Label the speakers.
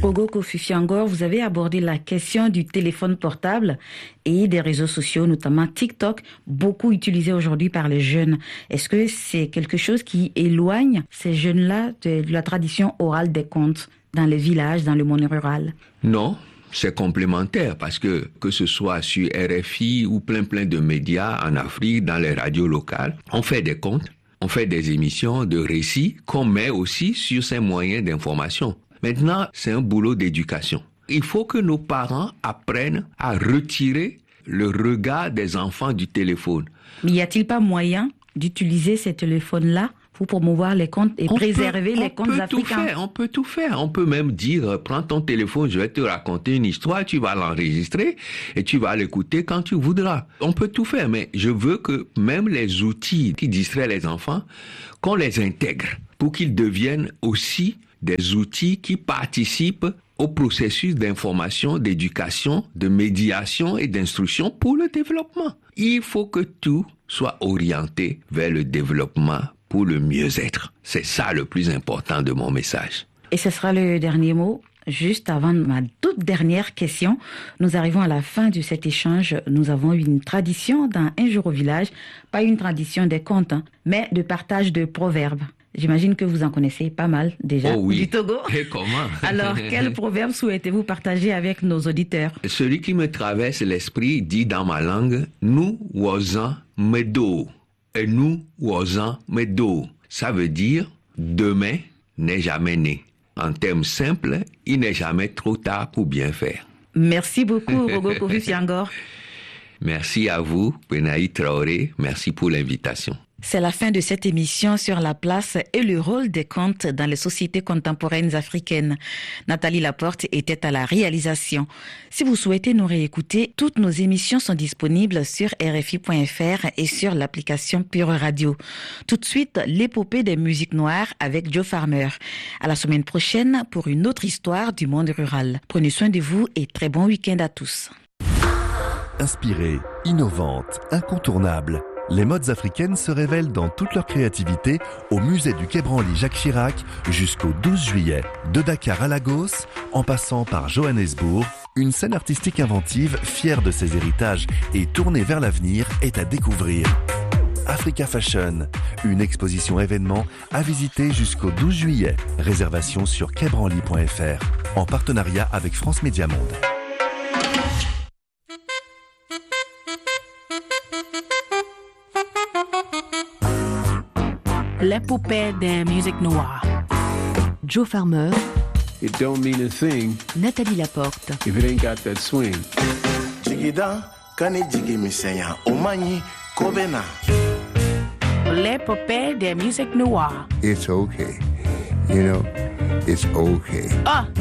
Speaker 1: Ogo Kofi Fiangor, vous avez abordé la question du téléphone portable et des réseaux sociaux, notamment TikTok, beaucoup utilisé aujourd'hui par les jeunes. Est-ce que c'est quelque chose qui éloigne ces jeunes-là de la tradition orale des contes dans les villages, dans le monde rural?
Speaker 2: Non, c'est complémentaire parce que ce soit sur RFI ou plein de médias en Afrique, dans les radios locales, on fait des contes, on fait des émissions de récits qu'on met aussi sur ces moyens d'information. Maintenant, c'est un boulot d'éducation. Il faut que nos parents apprennent à retirer le regard des enfants du téléphone.
Speaker 1: Mais y a-t-il pas moyen d'utiliser ces téléphones-là pour promouvoir les contes et préserver les contes africains?
Speaker 2: On peut tout faire. On peut même dire, prends ton téléphone, je vais te raconter une histoire, tu vas l'enregistrer et tu vas l'écouter quand tu voudras. On peut tout faire, mais je veux que même les outils qui distraient les enfants, qu'on les intègre pour qu'ils deviennent aussi des outils qui participent au processus d'information, d'éducation, de médiation et d'instruction pour le développement. Il faut que tout soit orienté vers le développement pour le mieux-être. C'est ça le plus important de mon message.
Speaker 1: Et ce sera le dernier mot. Juste avant ma toute dernière question, nous arrivons à la fin de cet échange. Nous avons une tradition dans Un jour au village, pas une tradition des contes, mais de partage de proverbes. J'imagine que vous en connaissez pas mal déjà du Togo.
Speaker 2: Et comment?
Speaker 1: Alors, quel proverbe souhaitez-vous partager avec nos auditeurs?
Speaker 2: Celui qui me traverse l'esprit dit dans ma langue, nous wazan medo. Et nous wazan medo. Ça veut dire, demain n'est jamais né. En termes simples, il n'est jamais trop tard pour bien faire.
Speaker 1: Merci beaucoup, Ogo Kofi Fiangor.
Speaker 2: Merci à vous, Benaï Traoré. Merci pour l'invitation.
Speaker 1: C'est la fin de cette émission sur la place et le rôle des contes dans les sociétés contemporaines africaines. Nathalie Laporte était à la réalisation. Si vous souhaitez nous réécouter, toutes nos émissions sont disponibles sur RFI.fr et sur l'application Pure Radio. Tout de suite, l'épopée des musiques noires avec Joe Farmer. À la semaine prochaine pour une autre histoire du monde rural. Prenez soin de vous et très bon week-end à tous.
Speaker 3: Inspirée, innovante, incontournable, les modes africaines se révèlent dans toute leur créativité au musée du Quai Branly Jacques Chirac jusqu'au 12 juillet. De Dakar à Lagos, en passant par Johannesburg, une scène artistique inventive, fière de ses héritages et tournée vers l'avenir, est à découvrir. Africa Fashion, une exposition événement à visiter jusqu'au 12 juillet. Réservation sur quaibranly.fr, en partenariat avec France Média Monde.
Speaker 4: L'épopée des musiques noires. Joe Farmer.
Speaker 5: It don't mean a thing.
Speaker 4: Nathalie Laporte.
Speaker 5: If it ain't got that swing.
Speaker 6: Jigida, kani jigi misenya, omani, kobena.
Speaker 4: L'épopée des musiques noires.
Speaker 7: It's okay. You know, it's okay.
Speaker 4: Ah!